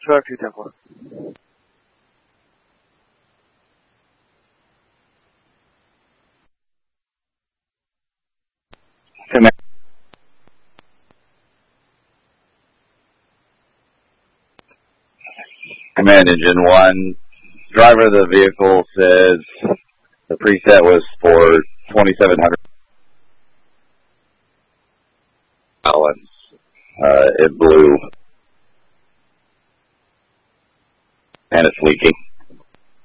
truck 210-4. Command Engine 1. Driver of the vehicle says the preset was for 2,700 gallons. It blew. And it's leaking.